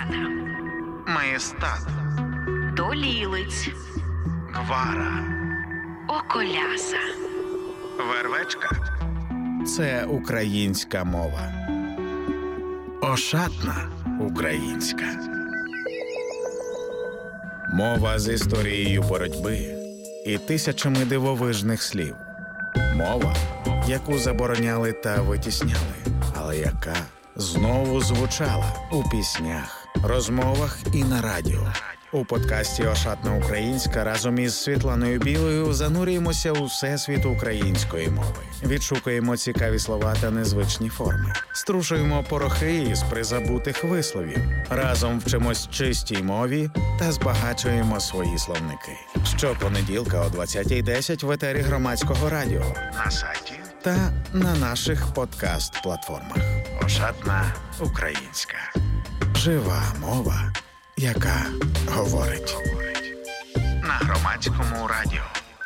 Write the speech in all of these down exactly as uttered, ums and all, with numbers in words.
Ошата, Маєстат, Долілиць, Гвара, Околяса, Вервечка – це українська мова. Ошатна українська. Мова з історією боротьби і тисячами дивовижних слів. Мова, яку забороняли та витісняли, але яка знову звучала у піснях, розмовах і на радіо. У подкасті «Ошатна українська» разом із Світланою Білою занурюємося у всесвіт української мови. Відшукуємо цікаві слова та незвичні форми. Струшуємо порохи із призабутих висловів. Разом вчимось чистій мові та збагачуємо свої словники. Щопонеділка о двадцятій десять в етері Громадського радіо, на сайті та на наших подкаст-платформах. «Ошатна українська». Жива мова, яка говорить. На Громадському радіо.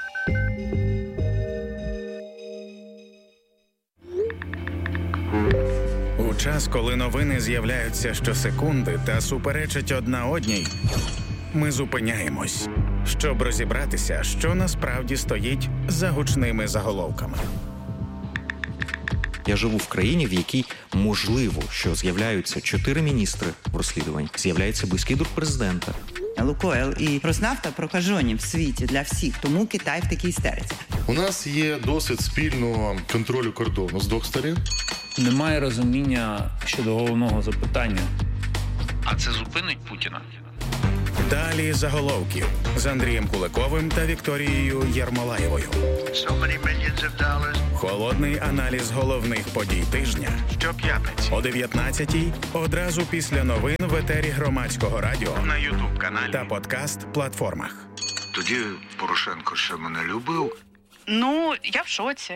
У час, коли новини з'являються щосекунди та суперечать одна одній, ми зупиняємось, щоб розібратися, що насправді стоїть за гучними заголовками. Я живу в країні, в якій можливо, що з'являються чотири міністри в розслідуванні, з'являється близький друг президента. Лукойл і Роснафта прокажені в світі для всіх, тому Китай в такій істериці. У нас є досвід спільного контролю кордону з двох сторін. Немає розуміння щодо головного запитання. А це зупинить Путіна? Далі заголовків з Андрієм Куликовим та Вікторією Єрмолаєвою. Холодний аналіз головних подій тижня. Щоп'ятниці о дев'ятнадцятій, одразу після новин в етері Громадського радіо, на ютуб-каналі та подкаст-платформах. Тоді Порошенко ще мене любив. Ну, я в шоці.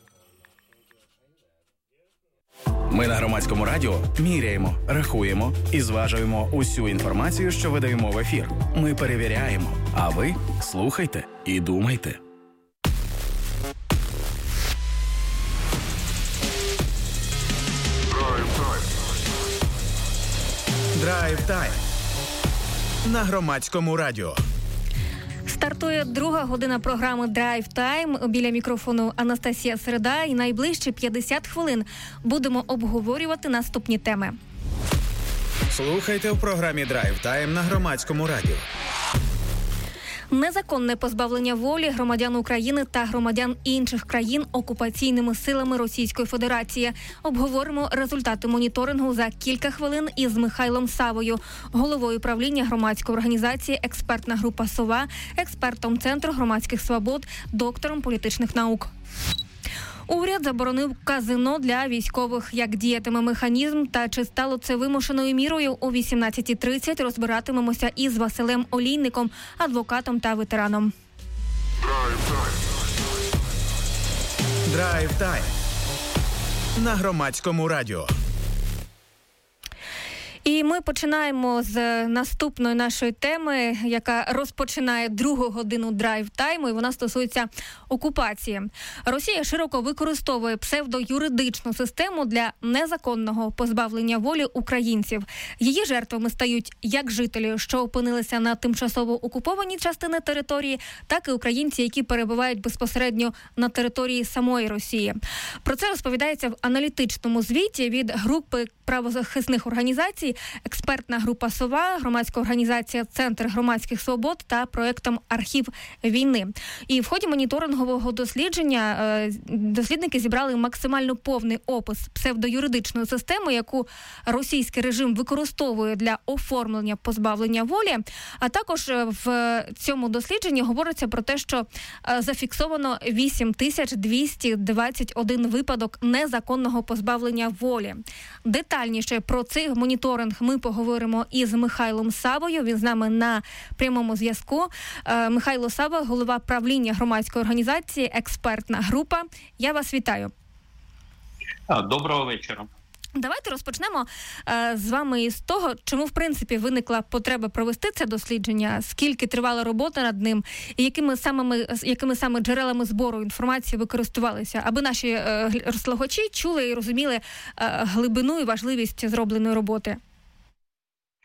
Ми на Громадському радіо міряємо, рахуємо і зважуємо усю інформацію, що видаємо в ефір. Ми перевіряємо, а ви слухайте і думайте. Драйв-тайм на Громадському радіо. Стартує друга година програми «Драйв Тайм». Біля мікрофону Анастасія Середа. І найближчі п'ятдесят хвилин будемо обговорювати наступні теми. Слухайте в програмі «Драйв Тайм» на Громадському радіо. Незаконне позбавлення волі громадян України та громадян інших країн окупаційними силами Російської Федерації. Обговоримо результати моніторингу за кілька хвилин із Михайлом Савою, головою правління громадської організації «Експертна група Сова», експертом Центру громадських свобод, доктором політичних наук. Уряд заборонив казино для військових. Як діятиме механізм та чи стало це вимушеною мірою, о вісімнадцятій тридцять розбиратимемося із Василем Олійником, адвокатом та ветераном. Драйв-тайм на Громадському радіо. І ми починаємо з наступної нашої теми, яка розпочинає другу годину драйв-тайму, і вона стосується окупації. Росія широко використовує псевдоюридичну систему для незаконного позбавлення волі українців. Її жертвами стають як жителі, що опинилися на тимчасово окупованій частині території, так і українці, які перебувають безпосередньо на території самої Росії. Про це розповідається в аналітичному звіті від групи правозахисних організацій «Експертна група Сова», громадська організація «Центр громадських свобод» та проєктом «Архів війни». І в ході моніторингового дослідження дослідники зібрали максимально повний опис псевдоюридичної системи, яку російський режим використовує для оформлення позбавлення волі. А також в цьому дослідженні говориться про те, що зафіксовано вісім тисяч двісті двадцять один випадок незаконного позбавлення волі. Детальніше про цей моніторинг ми поговоримо із Михайлом Савою. Він з нами на прямому зв'язку. Михайло Сава, голова правління громадської організації «Експертна група». Я вас вітаю. Доброго вечора. Давайте розпочнемо е, з вами із того, чому, в принципі, виникла потреба провести це дослідження, скільки тривала робота над ним, і якими самими, якими саме джерелами збору інформації ви користувалися, аби наші е, слухачі чули і розуміли е, глибину і важливість зробленої роботи.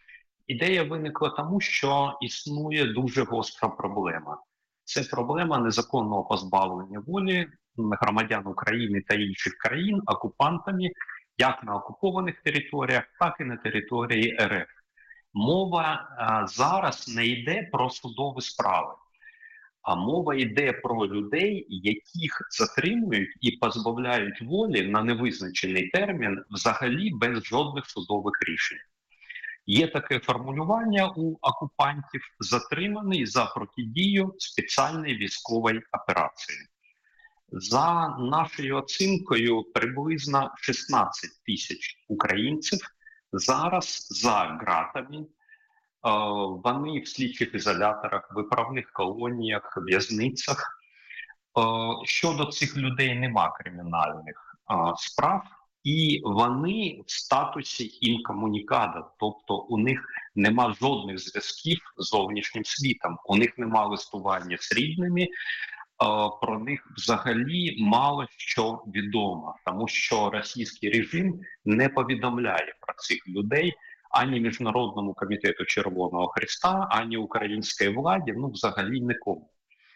Ідея виникла тому, що існує дуже гостра проблема. Це проблема незаконного позбавлення волі громадян України та інших країн окупантами як на окупованих територіях, так і на території РФ. Мова а, зараз не йде про судові справи, а мова йде про людей, яких затримують і позбавляють волі на невизначений термін взагалі без жодних судових рішень. Є таке формулювання у окупантів – затриманий за протидію спеціальної військової операції. За нашою оцінкою, приблизно шістнадцять тисяч українців зараз за ґратами. Вони в слідчих ізоляторах, виправних колоніях, в'язницях. Щодо цих людей нема кримінальних справ, і вони в статусі інкомунікада, тобто у них нема жодних зв'язків з зовнішнім світом, у них нема листування з рідними, про них взагалі мало що відомо, тому що російський режим не повідомляє про цих людей ані Міжнародному комітету Червоного Хреста, ані українській владі, ну взагалі нікому.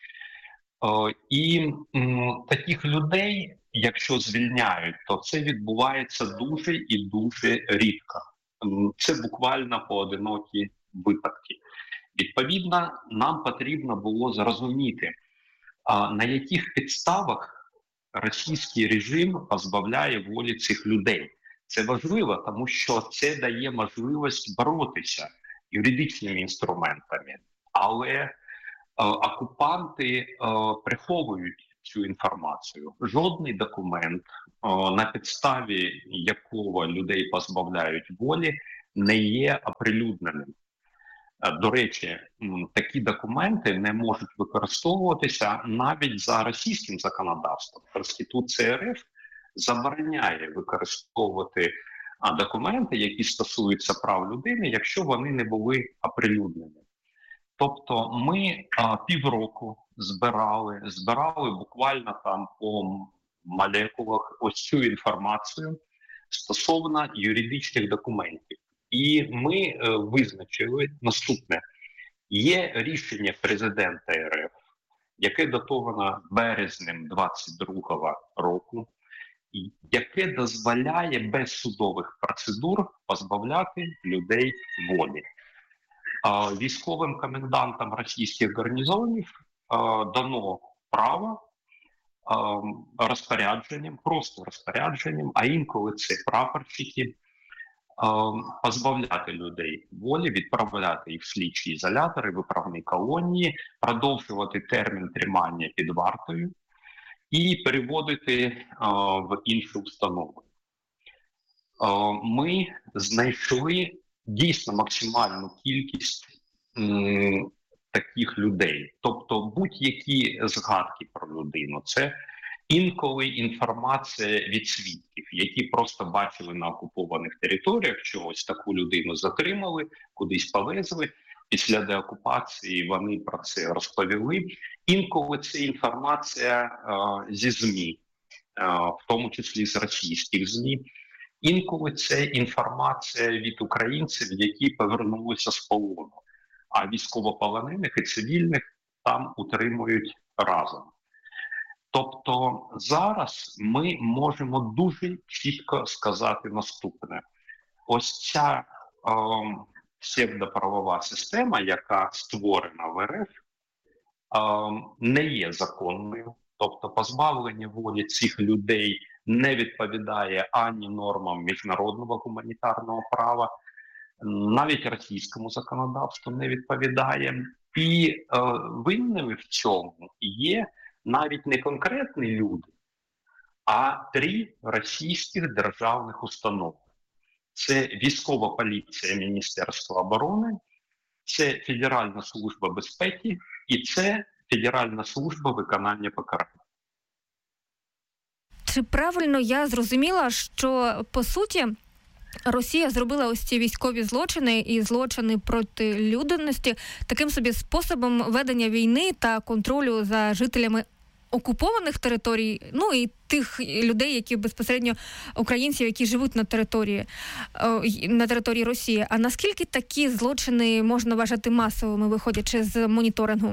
І м, таких людей, якщо звільняють, то це відбувається дуже і дуже рідко. Це буквально поодинокі випадки. Відповідно, нам потрібно було зрозуміти, на яких підставах російський режим позбавляє волі цих людей. Це важливо, тому що це дає можливість боротися юридичними інструментами. Але е, окупанти е, приховують цю інформацію. Жодний документ, е, на підставі якого людей позбавляють волі, не є оприлюдненим. До речі, такі документи не можуть використовуватися навіть за російським законодавством. Конституція РФ забороняє використовувати документи, які стосуються прав людини, якщо вони не були оприлюднені. Тобто ми а, півроку збирали, збирали буквально там по молекулах ось цю інформацію стосовно юридичних документів. І ми е, визначили наступне. Є рішення президента РФ, яке датовано березнем двадцять другого року, яке дозволяє без судових процедур позбавляти людей волі. А, військовим комендантам російських гарнізонів а, дано право а, розпорядженням, просто розпорядженням, а інколи це прапорщики, позбавляти людей волі, відправляти їх в слідчі ізолятори, виправні колонії, продовжувати термін тримання під вартою і переводити а, в іншу установу. А, ми знайшли дійсно максимальну кількість м, таких людей. Тобто будь-які згадки про людину – це інколи інформація від свідків, які просто бачили на окупованих територіях, що ось таку людину затримали, кудись повезли. Після деокупації вони про це розповіли. Інколи це інформація е, зі ЗМІ, е, в тому числі з російських ЗМІ. Інколи це інформація від українців, які повернулися з полону, а військовополонених і цивільних там утримують разом. Тобто зараз ми можемо дуже чітко сказати наступне. Ось ця е, псевдоправова система, яка створена в РФ, е, не є законною. Тобто позбавлення волі цих людей не відповідає ані нормам міжнародного гуманітарного права, навіть російському законодавству не відповідає. І е, винними в цьому є навіть не конкретні люди, а три російських державних установи. Це військова поліція Міністерства оборони, це Федеральна служба безпеки і це Федеральна служба виконання покарань. Чи правильно я зрозуміла, що, по суті, Росія зробила ось ці військові злочини і злочини проти людяності таким собі способом ведення війни та контролю за жителями окупованих територій, ну і тих людей, які безпосередньо українців, які живуть на території, на території Росії. А наскільки такі злочини можна вважати масовими, виходячи з моніторингу?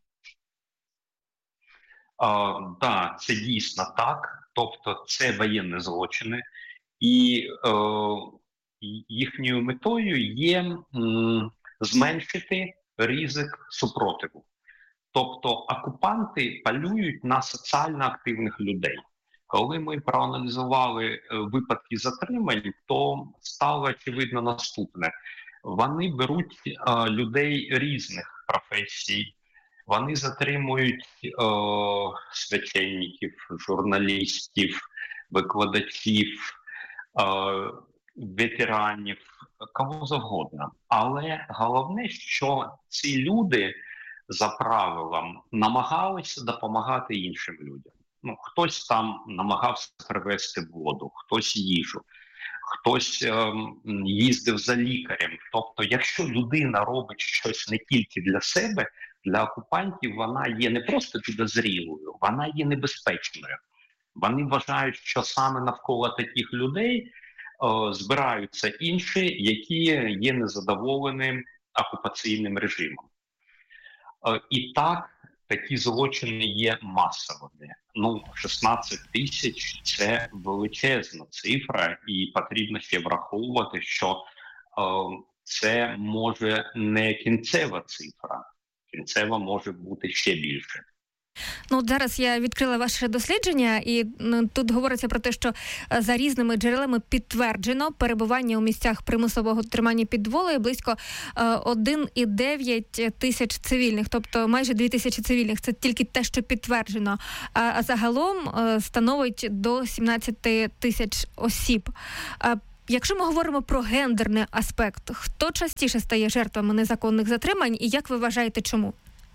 Так, да, це дійсно так. Тобто це воєнні злочини. І е, їхньою метою є м, зменшити ризик супротиву. Тобто окупанти полюють на соціально активних людей. Коли ми проаналізували випадки затримань, то стало очевидно наступне. Вони беруть е, людей різних професій, вони затримують е, священників, журналістів, викладачів, е, ветеранів, кого завгодно. Але головне, що ці люди за правилом намагалися допомагати іншим людям. Ну, хтось там намагався привезти воду, хтось їжу, хтось е, їздив за лікарем. Тобто, якщо людина робить щось не тільки для себе, для окупантів вона є не просто підозрілою, вона є небезпечною. Вони вважають, що саме навколо таких людей о, збираються інші, які є незадоволені окупаційним режимом. О, і так, такі злочини є масовими. Ну, шістнадцять тисяч – це величезна цифра, і потрібно ще враховувати, що о, це може не кінцева цифра. Кінцева може бути ще більше. Ну, от зараз я відкрила ваше дослідження, і ну, тут говориться про те, що за різними джерелами підтверджено перебування у місцях примусового тримання під волею близько один цілих дев'ять тисяч цивільних, тобто майже дві тисячі цивільних. Це тільки те, що підтверджено. А загалом становить до сімнадцять тисяч осіб. Якщо ми говоримо про гендерний аспект, хто частіше стає жертвами незаконних затримань і як ви вважаєте, чому?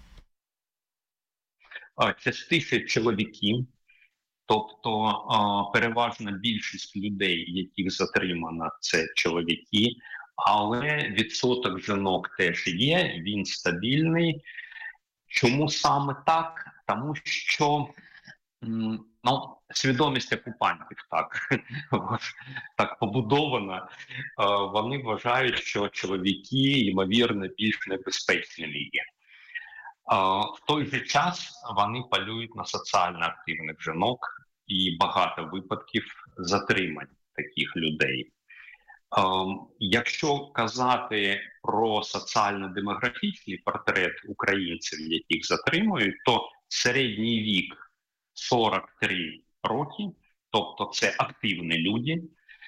Частіше чоловіки, тобто переважна більшість людей, яких затримано, це чоловіки, але відсоток жінок теж є, він стабільний. Чому саме так? Тому що ну, свідомість окупантів так, так побудована. Вони вважають, що чоловіки, ймовірно, більш небезпечні є. В той же час вони полюють на соціально активних жінок і багато випадків затримань таких людей. Якщо казати про соціально-демографічний портрет українців, яких затримують, то середній вік сорок три роки, тобто це активні люди.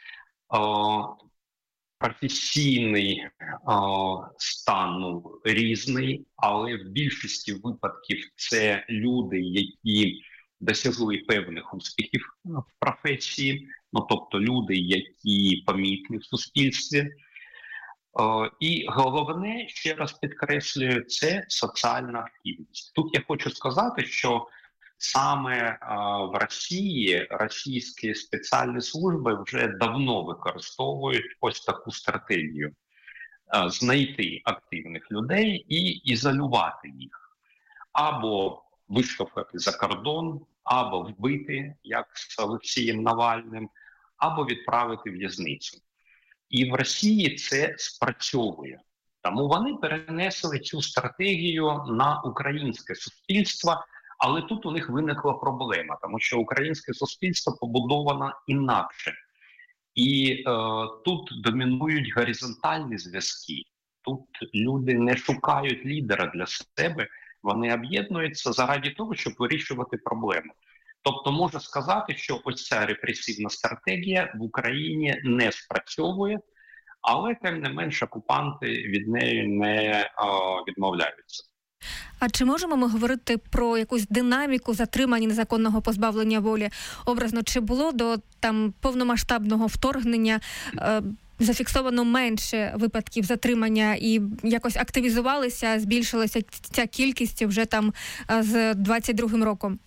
Професійний о, стан ну, різний, але в більшості випадків це люди, які досягли певних успіхів в професії, ну, тобто люди, які помітні в суспільстві. О, і головне, ще раз підкреслюю, це соціальна активність. Тут я хочу сказати, що саме а, в Росії російські спеціальні служби вже давно використовують ось таку стратегію а, знайти активних людей і ізолювати їх. Або виштовхати за кордон, або вбити, як з Олексієм Навальним, або відправити в в'язницю. І в Росії це спрацьовує. Тому вони перенесли цю стратегію на українське суспільство. Але тут у них виникла проблема, тому що українське суспільство побудовано інакше. І е, тут домінують горизонтальні зв'язки. Тут люди не шукають лідера для себе, вони об'єднуються заради того, щоб вирішувати проблему. Тобто можна сказати, що ось ця репресивна стратегія в Україні не спрацьовує, але тим не менш окупанти від неї не е, відмовляються. А чи можемо ми говорити про якусь динаміку затримання незаконного позбавлення волі? Образно, чи було до там повномасштабного вторгнення е, зафіксовано менше випадків затримання і якось активізувалися, збільшилася ця кількість вже там з двадцять другим роком?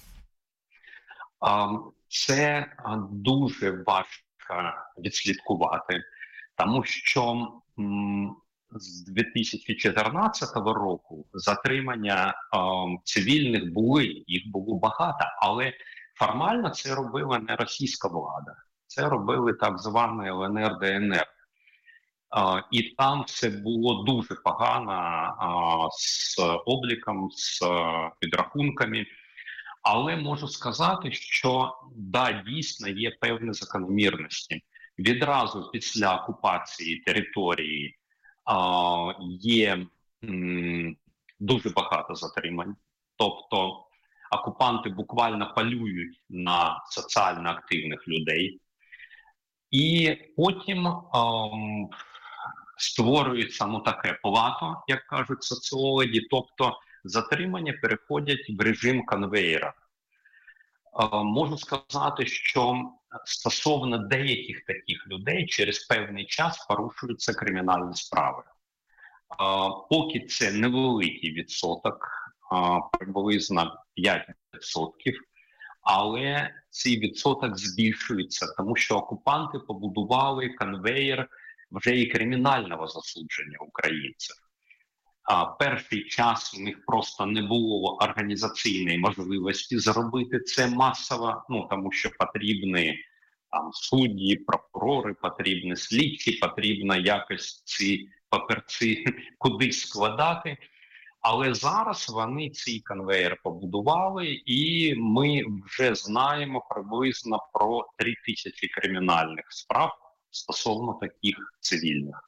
Це дуже важко відслідкувати, тому що м, з дві тисячі чотирнадцятого року затримання е, цивільних були, їх було багато, але формально це робила не російська влада, це робили так звані Л Н Р, Д Н Р. Uh, і там все було дуже погано uh, з обліком, з uh, підрахунками. Але можу сказати, що да, дійсно є певні закономірності. Відразу після окупації території uh, є м, дуже багато затримань. Тобто окупанти буквально полюють на соціально активних людей. І потім um, створюється ну, таке плато, як кажуть соціологи, тобто затримання переходять в режим конвеєра. Е, можу сказати, що стосовно деяких таких людей через певний час порушуються кримінальні справи. Е, поки це невеликий відсоток, е, приблизно п'ять відсотків, але цей відсоток збільшується, тому що окупанти побудували конвеєр вже і кримінального засудження українців. А перший час у них просто не було організаційної можливості зробити це масово, ну тому що потрібні там судді, прокурори, потрібні слідчі, потрібно якось ці папірці кудись складати. Але зараз вони цей конвейер побудували, і ми вже знаємо приблизно про три тисячі кримінальних справ стосовно таких цивільних.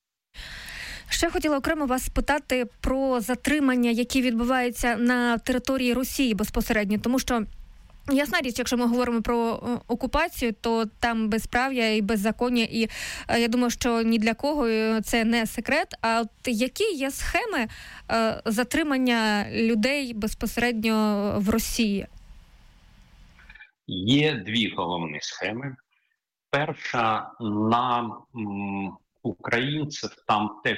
Ще хотіла окремо вас спитати про затримання, які відбуваються на території Росії безпосередньо, тому що ясна річ, якщо ми говоримо про окупацію, то там безправ'я і беззаконня, і я думаю, що ні для кого це не секрет. А от які є схеми е, затримання людей безпосередньо в Росії? Є дві головні схеми. Перша, на м, українців там теж